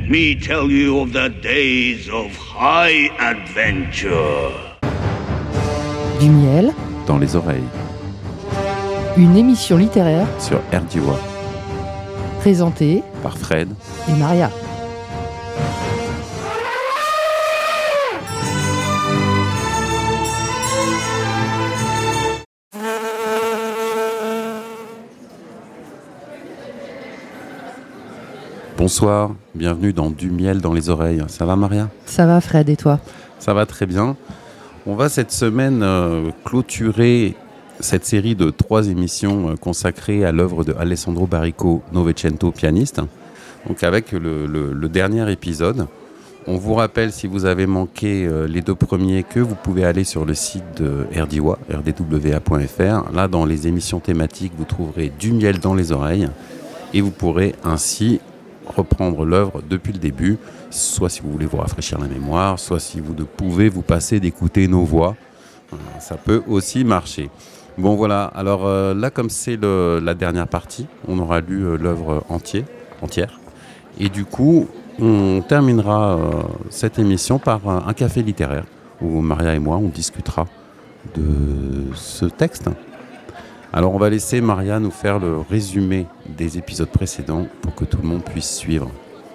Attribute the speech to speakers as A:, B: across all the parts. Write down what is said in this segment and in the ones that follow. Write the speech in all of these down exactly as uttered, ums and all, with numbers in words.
A: me tell you of the days of high adventure.
B: Du miel
C: dans les oreilles.
B: Une émission littéraire
C: sur R D I W A.
B: Présentée
C: par Fred
B: et Maria.
C: Bonsoir, bienvenue dans Du miel dans les oreilles. Ça va Maria ?
B: Ça va Fred, et toi ?
C: Ça va très bien. On va cette semaine euh, clôturer cette série de trois émissions euh, consacrées à l'œuvre de Alessandro Baricco Novecento, pianiste. Donc avec le, le, le dernier épisode. On vous rappelle, si vous avez manqué euh, les deux premiers, que vous pouvez aller sur le site de R D I W A, r d w a point f r. Là, dans les émissions thématiques, vous trouverez Du miel dans les oreilles. Et vous pourrez ainsi reprendre l'œuvre depuis le début, soit si vous voulez vous rafraîchir la mémoire, soit si vous ne pouvez vous passer d'écouter nos voix. Ça peut aussi marcher. Bon voilà, alors euh, là comme c'est le, la dernière partie, on aura lu euh, l'œuvre entier, entière. Et du coup, on terminera euh, cette émission par un, un café littéraire, où Maria et moi, on discutera de ce texte. Alors on va laisser Maria nous faire le résumé des épisodes précédents pour que tout le monde puisse suivre.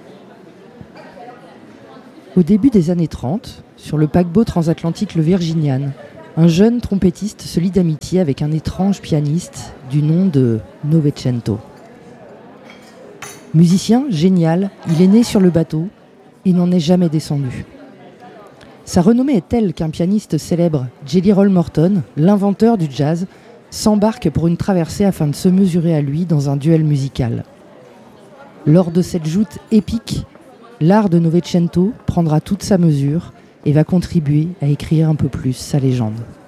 B: Au début des années trente, sur le paquebot transatlantique le Virginian, un jeune trompettiste se lie d'amitié avec un étrange pianiste du nom de Novecento. Musicien génial, il est né sur le bateau et n'en est jamais descendu. Sa renommée est telle qu'un pianiste célèbre, Jelly Roll Morton, l'inventeur du jazz, s'embarque pour une traversée afin de se mesurer à lui dans un duel musical. Lors de cette joute épique, l'art de Novecento prendra toute sa mesure et va contribuer à écrire un peu plus sa légende.